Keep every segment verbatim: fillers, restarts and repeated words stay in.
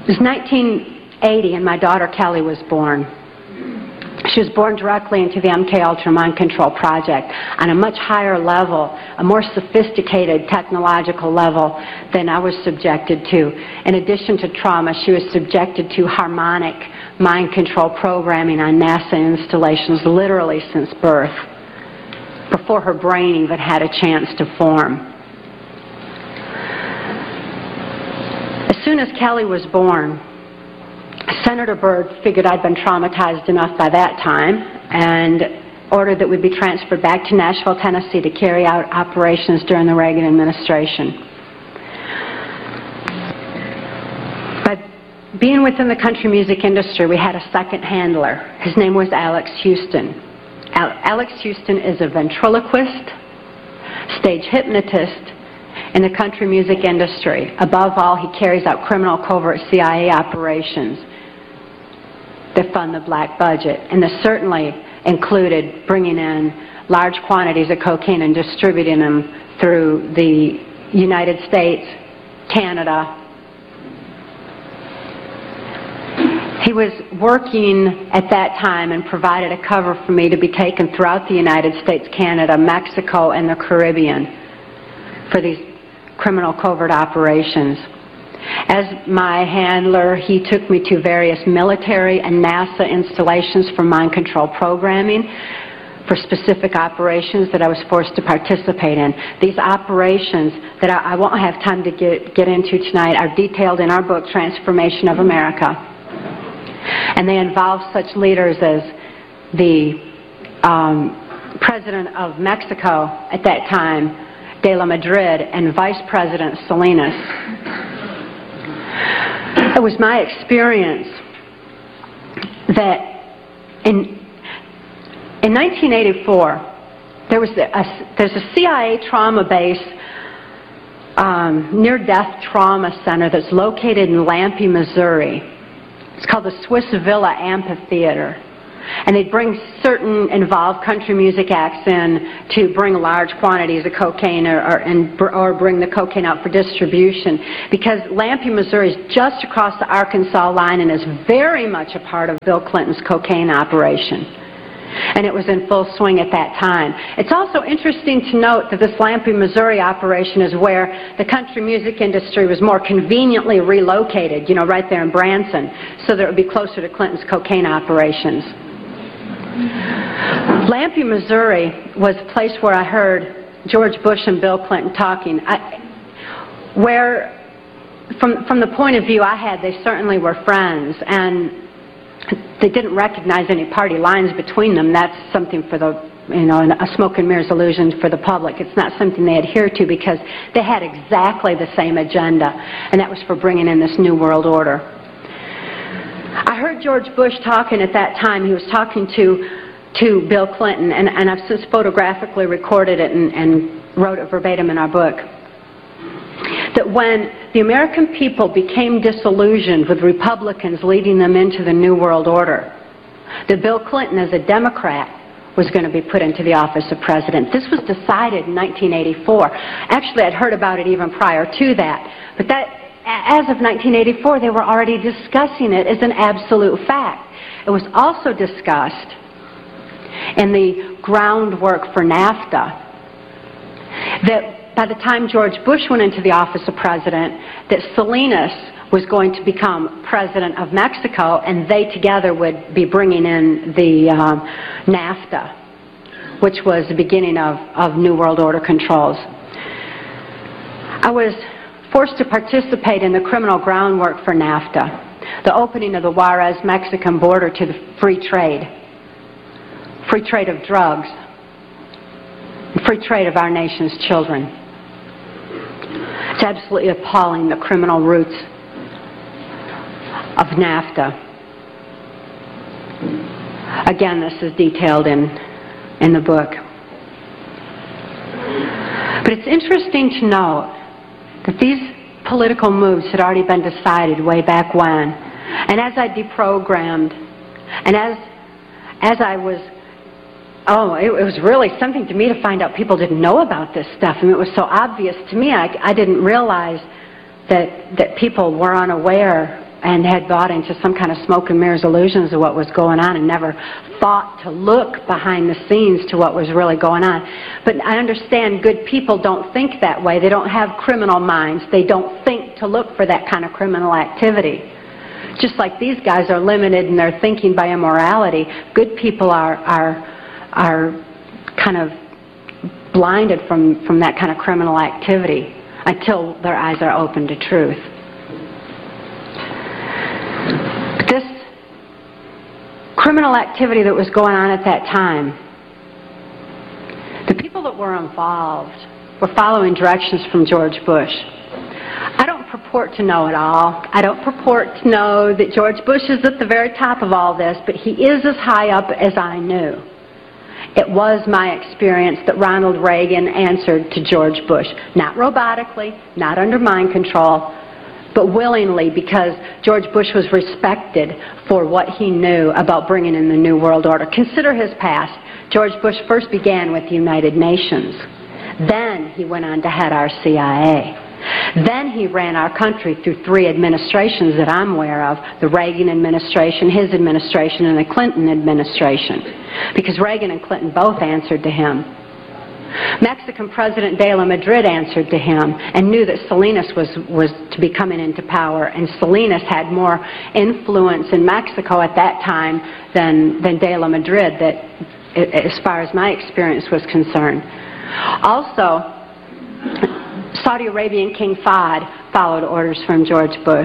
It was nineteen eighty and my daughter Kelly was born. She was born directly into the M K Ultra Mind Control Project on a much higher level, a more sophisticated technological level than I was subjected to. In addition to trauma, she was subjected to harmonic mind control programming on NASA installations literally since birth, before her brain even had a chance to form. As soon as Kelly was born, Senator Byrd figured I'd been traumatized enough by that time and ordered that we be transferred back to Nashville, Tennessee to carry out operations during the Reagan administration. By being within the country music industry, we had a second handler. His name was Alex Houston. Al- Alex Houston is a ventriloquist, stage hypnotist in the country music industry. Above all, he carries out criminal covert C I A operations that fund the black budget, and this certainly included bringing in large quantities of cocaine and distributing them through the United States, Canada. He was working at that time and provided a cover for me to be taken throughout the United States, Canada, Mexico, and the Caribbean for these criminal covert operations. As my handler, he took me to various military and NASA installations for mind control programming for specific operations that I was forced to participate in. These operations that I, I won't have time to get, get into tonight are detailed in our book, Transformation of America. And they involve such leaders as the um, President of Mexico at that time, De La Madrid, and Vice President Salinas. It was my experience that in in nineteen eighty-four there was a, there's a C I A trauma base, um, near-death trauma center that's located in Lampe, Missouri. It's called the Swiss Villa Amphitheater. And they'd bring certain involved country music acts in to bring large quantities of cocaine or, or, and, or bring the cocaine out for distribution, because Lampe, Missouri is just across the Arkansas line and is very much a part of Bill Clinton's cocaine operation. And it was in full swing at that time. It's also interesting to note that this Lampe, Missouri operation is where the country music industry was more conveniently relocated, you know, right there in Branson, so that it would be closer to Clinton's cocaine operations. Lampe, Missouri was a place where I heard George Bush and Bill Clinton talking. I, where, from, from the point of view I had, they certainly were friends, and they didn't recognize any party lines between them. That's something for the, you know, a smoke and mirrors illusion for the public. It's not something they adhere to, because they had exactly the same agenda, and that was for bringing in this new world order. I heard George Bush talking at that time. He was talking to to Bill Clinton, and, and I've since photographically recorded it and, and wrote it verbatim in our book, that when the American people became disillusioned with Republicans leading them into the New World Order, that Bill Clinton, as a Democrat, was going to be put into the office of president. This was decided in nineteen eighty-four. Actually, I'd heard about it even prior to that, but that as of nineteen eighty-four, they were already discussing it as an absolute fact. It was also discussed in the groundwork for NAFTA that by the time George Bush went into the office of president, that Salinas was going to become president of Mexico, and they together would be bringing in the um, NAFTA, which was the beginning of, of New World Order controls. I was forced to participate in the criminal groundwork for NAFTA, the opening of the Juarez-Mexican border to the free trade, free trade of drugs, free trade of our nation's children. It's absolutely appalling, the criminal roots of NAFTA. Again, this is detailed in, in the book. But it's interesting to note that these political moves had already been decided way back when. And as I deprogrammed, and as as I was, oh, it, it was really something to me to find out people didn't know about this stuff. I mean, it was so obvious to me, I, I didn't realize that, that people were unaware and had bought into some kind of smoke and mirrors illusions of what was going on and never thought to look behind the scenes to what was really going on. But I understand good people don't think that way. They don't have criminal minds. They don't think to look for that kind of criminal activity. Just like these guys are limited in their thinking by immorality, good people are are are kind of blinded from, from that kind of criminal activity until their eyes are open to truth. This criminal activity that was going on at that time, the people that were involved were following directions from George Bush. I don't purport to know it all. I don't purport to know that George Bush is at the very top of all this, but he is as high up as I knew. It was my experience that Ronald Reagan answered to George Bush, not robotically, not under mind control, but willingly, because George Bush was respected for what he knew about bringing in the New World Order. Consider his past. George Bush first began with the United Nations. Then he went on to head our C I A. Then he ran our country through three administrations that I'm aware of, the Reagan administration, his administration, and the Clinton administration, because Reagan and Clinton both answered to him. Mexican President de la Madrid answered to him and knew that Salinas was, was to be coming into power, and Salinas had more influence in Mexico at that time than, than de la Madrid, that, as far as my experience was concerned. Also, Saudi Arabian King Fahd followed orders from George Bush,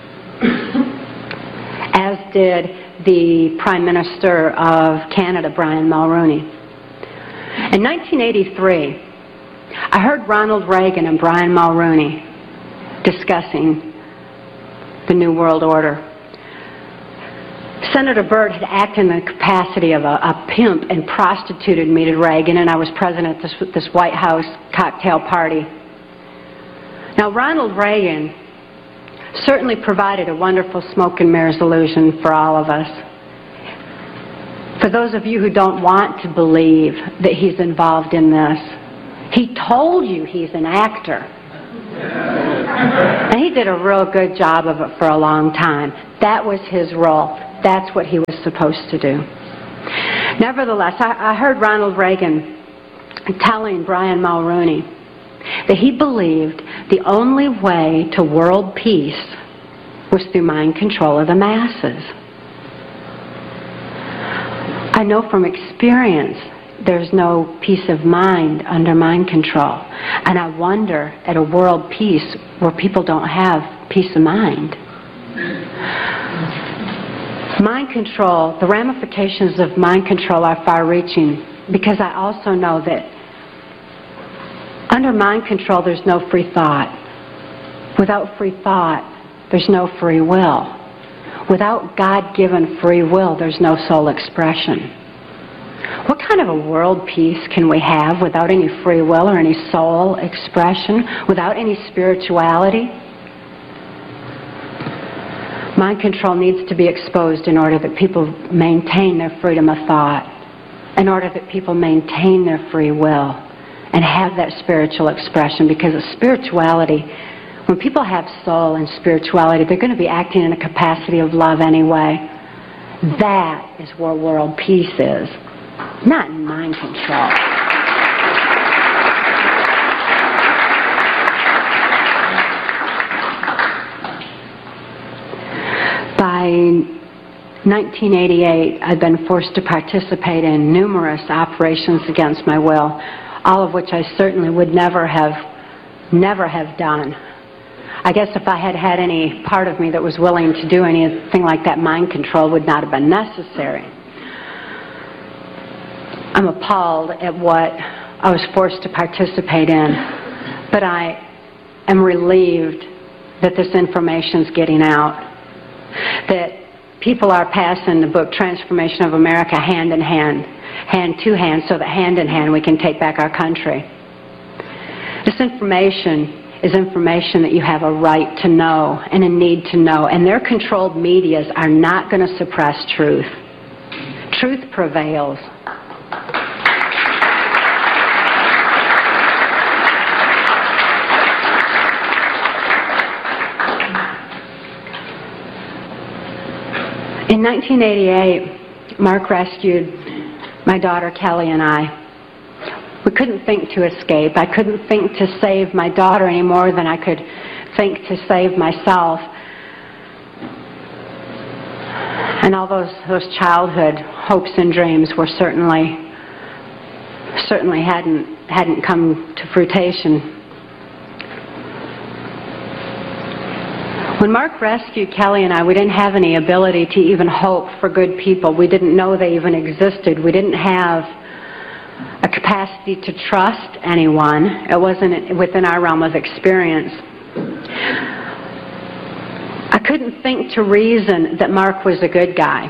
as did the Prime Minister of Canada, Brian Mulroney. In nineteen eighty-three, I heard Ronald Reagan and Brian Mulroney discussing the New World Order. Senator Byrd had acted in the capacity of a, a pimp and prostituted me to Reagan, and I was present at this, this White House cocktail party. Now, Ronald Reagan certainly provided a wonderful smoke and mirrors illusion for all of us. For those of you who don't want to believe that he's involved in this, he told you he's an actor. And he did a real good job of it for a long time. That was his role. That's what he was supposed to do. Nevertheless, I, I heard Ronald Reagan telling Brian Mulroney that he believed the only way to world peace was through mind control of the masses. I know from experience there's no peace of mind under mind control. And I wonder at a world peace where people don't have peace of mind. Mind control, the ramifications of mind control are far-reaching, because I also know that under mind control, there's no free thought. Without free thought, there's no free will. Without God-given free will, there's no soul expression. What kind of a world peace can we have without any free will or any soul expression, without any spirituality? Mind control needs to be exposed in order that people maintain their freedom of thought, in order that people maintain their free will and have that spiritual expression, because of spirituality, when people have soul and spirituality, they're going to be acting in a capacity of love anyway. That is where world peace is, not in mind control. By nineteen eighty-eight, I'd been forced to participate in numerous operations against my will, all of which I certainly would never have, never have done. I guess if I had had any part of me that was willing to do anything like that, mind control would not have been necessary. I'm appalled at what I was forced to participate in, but I am relieved that this information is getting out, that people are passing the book Transformation of America hand in hand, hand to hand, so that hand in hand we can take back our country. This information is information that you have a right to know and a need to know, and their controlled medias are not going to suppress truth. Truth prevails. In nineteen eighty-eight, Mark rescued my daughter Kelly and I. We couldn't think to escape. I couldn't think to save my daughter any more than I could think to save myself. And all those those childhood hopes and dreams were certainly certainly hadn't hadn't come to fruition. When Mark rescued Kelly and I, we didn't have any ability to even hope for good people. We didn't know they even existed. We didn't have a capacity to trust anyone. It wasn't within our realm of experience. I couldn't think to reason that Mark was a good guy.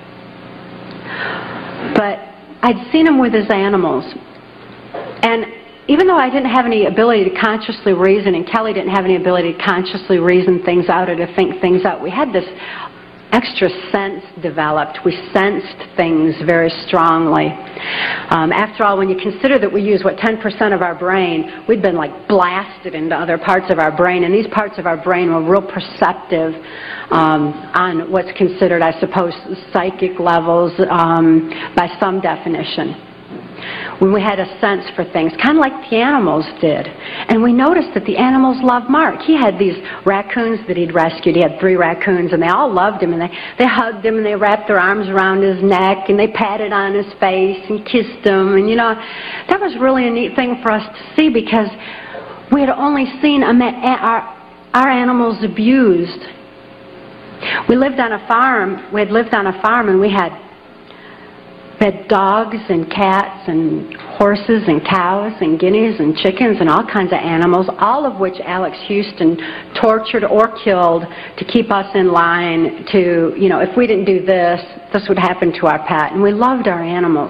But I'd seen him with his animals. And even though I didn't have any ability to consciously reason, and Kelly didn't have any ability to consciously reason things out or to think things out, we had this extra sense developed. We sensed things very strongly. Um, after all, when you consider that we use, what, ten percent of our brain, we'd been like blasted into other parts of our brain, and these parts of our brain were real perceptive um, on what's considered, I suppose, psychic levels um, by some definition. When we had a sense for things, kind of like the animals did. And we noticed that the animals loved Mark. He had these raccoons that he'd rescued. He had three raccoons, and they all loved him, and they, they hugged him, and they wrapped their arms around his neck, and they patted on his face and kissed him. And, you know, that was really a neat thing for us to see, because we had only seen a, our, our animals abused. We lived on a farm. We had lived on a farm, and we had We had dogs and cats and horses and cows and guineas and chickens and all kinds of animals, all of which Alex Houston tortured or killed to keep us in line to, you know, if we didn't do this, this would happen to our pet. And we loved our animals.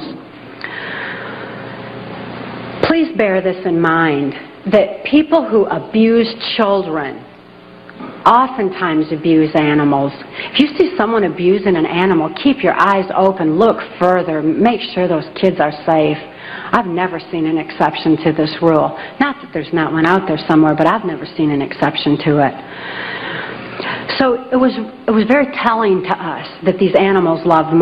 Please bear this in mind, that people who abuse children oftentimes abuse animals. If you see someone abusing an animal, keep your eyes open, look further, make sure those kids are safe. I've never seen an exception to this rule. Not that there's not one out there somewhere, but I've never seen an exception to it. So it was, it was very telling to us that these animals loved